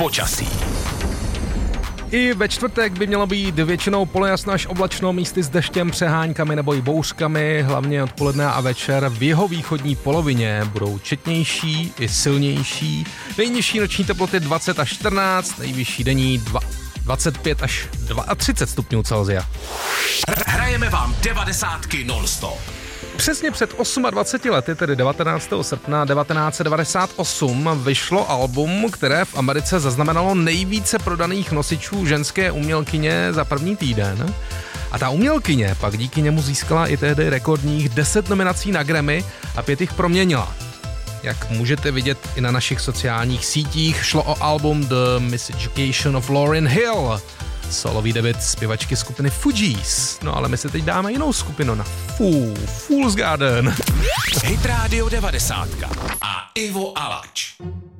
Počasí. I ve čtvrtek by mělo být většinou polojasno až oblačno, místy s deštěm, přeháňkami nebo i bouřkami, hlavně odpoledne a večer v jihovýchodní polovině budou četnější i silnější. Nejnižší noční teploty 20 až 14, nejvyšší denní 25 až 32 stupňů Celsia. Hrajeme vám 90 non-stop. Přesně před 28 lety, tedy 19. srpna 1998, vyšlo album, které v Americe zaznamenalo nejvíce prodaných nosičů ženské umělkyně za první týden. A ta umělkyně pak díky němu získala i tehdy rekordních 10 nominací na Grammy a 5 jich proměnila. Jak můžete vidět i na našich sociálních sítích, šlo o album The Miseducation of Lauryn Hill, solový debut zpěvačky skupiny Fugees. No ale my se teď dáme jinou skupinu na Fool's Garden. Hit Radio 90 a Ivo Alač.